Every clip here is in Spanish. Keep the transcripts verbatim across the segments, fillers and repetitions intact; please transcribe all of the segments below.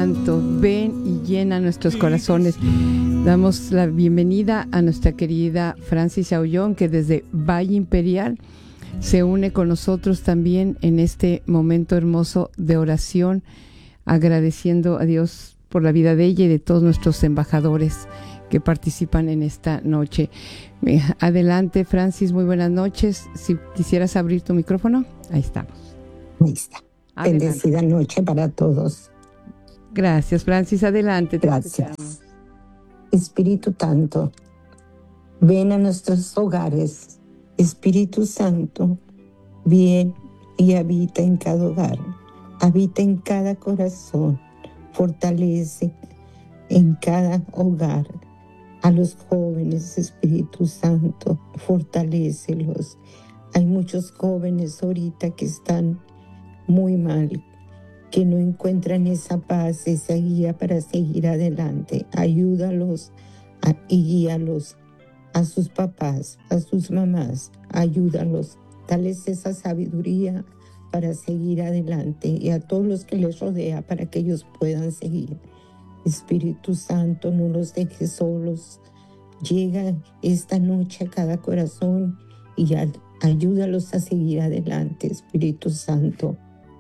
Santo, ven y llena nuestros corazones. Damos la bienvenida a nuestra querida Francis Aullón, que desde Valle Imperial se une con nosotros también en este momento hermoso de oración, agradeciendo a Dios por la vida de ella y de todos nuestros embajadores que participan en esta noche. Adelante, Francis, muy buenas noches. Si quisieras abrir tu micrófono, ahí estamos. Ahí está. Adelante. Bendecida noche para todos. Gracias, Francis. Adelante. Gracias. Espíritu Santo, ven a nuestros hogares. Espíritu Santo, ven y habita en cada hogar. Habita en cada corazón. Fortalece en cada hogar. A los jóvenes, Espíritu Santo, fortalécelos. Hay muchos jóvenes ahorita que están muy mal, que no encuentran esa paz, esa guía para seguir adelante. Ayúdalos a, y guíalos a sus papás, a sus mamás. Ayúdalos, dales esa sabiduría para seguir adelante y a todos los que les rodea para que ellos puedan seguir. Espíritu Santo, no los dejes solos. Llega esta noche a cada corazón y a, ayúdalos a seguir adelante, Espíritu Santo.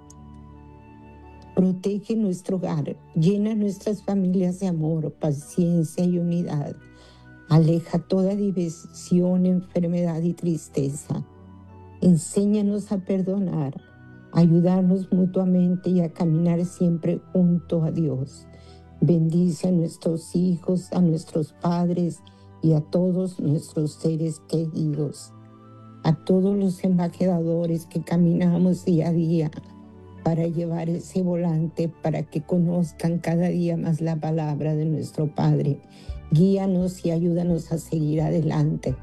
Protege nuestro hogar, llena nuestras familias de amor, paciencia y unidad. Aleja toda división, enfermedad y tristeza. Enséñanos a perdonar, a ayudarnos mutuamente y a caminar siempre junto a Dios. Bendice a nuestros hijos, a nuestros padres y a todos nuestros seres queridos. A todos los embajadores que caminamos día a día para llevar ese volante, para que conozcan cada día más la palabra de nuestro Padre. Guíanos y ayúdanos a seguir adelante.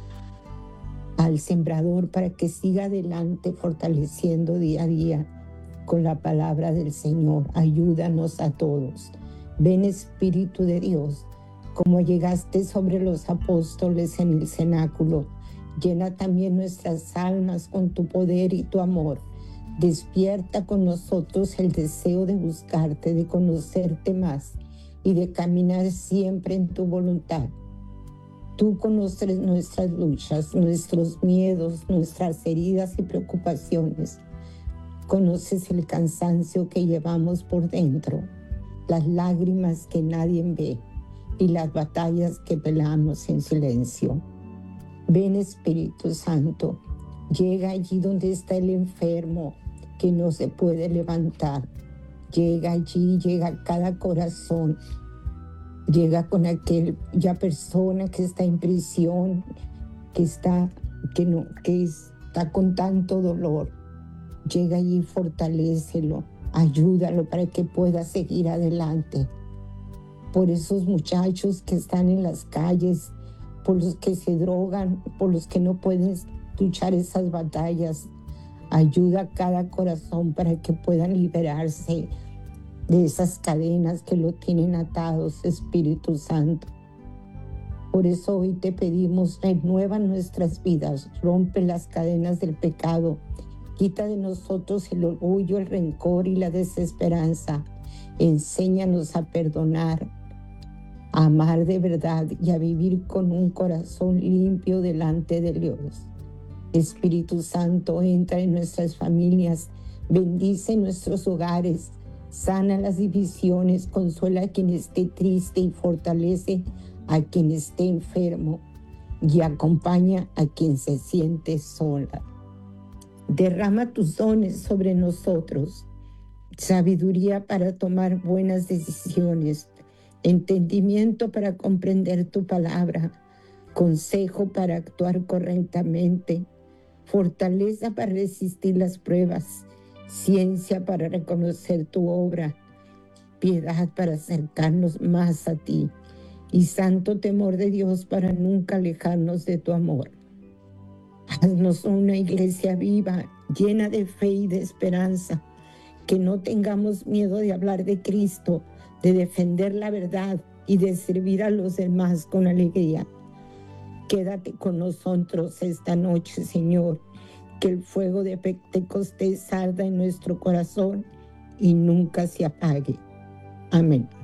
Al sembrador para que siga adelante fortaleciendo día a día con la palabra del Señor. Ayúdanos a todos. Ven, Espíritu de Dios, como llegaste sobre los apóstoles en el cenáculo, llena también nuestras almas con tu poder y tu amor. Despierta con nosotros el deseo de buscarte, de conocerte más y de caminar siempre en tu voluntad. Tú conoces nuestras luchas, nuestros miedos, nuestras heridas y preocupaciones. Conoces el cansancio que llevamos por dentro, las lágrimas que nadie ve y las batallas que peleamos en silencio. Ven, Espíritu Santo, llega allí donde está el enfermo que no se puede levantar. Llega allí, llega a cada corazón. Llega con aquella persona que está en prisión, que está, que no, que está con tanto dolor. Llega allí, fortalécelo, ayúdalo para que pueda seguir adelante. Por esos muchachos que están en las calles, por los que se drogan, por los que no pueden luchar esas batallas. Ayuda a cada corazón para que puedan liberarse de esas cadenas que lo tienen atados, Espíritu Santo. Por eso hoy te pedimos, renueva nuestras vidas, rompe las cadenas del pecado, quita de nosotros el orgullo, el rencor y la desesperanza. Enséñanos a perdonar, a amar de verdad y a vivir con un corazón limpio delante de Dios. Espíritu Santo, entra en nuestras familias, bendice nuestros hogares, sana las divisiones, consuela a quien esté triste y fortalece a quien esté enfermo y acompaña a quien se siente sola. Derrama tus dones sobre nosotros, sabiduría para tomar buenas decisiones, entendimiento para comprender tu palabra, consejo para actuar correctamente, fortaleza para resistir las pruebas, ciencia para reconocer tu obra, piedad para acercarnos más a ti y santo temor de Dios para nunca alejarnos de tu amor. Haznos una iglesia viva, llena de fe y de esperanza, que no tengamos miedo de hablar de Cristo, de defender la verdad y de servir a los demás con alegría. Quédate con nosotros esta noche, Señor, que el fuego de Pentecostés arda en nuestro corazón y nunca se apague. Amén.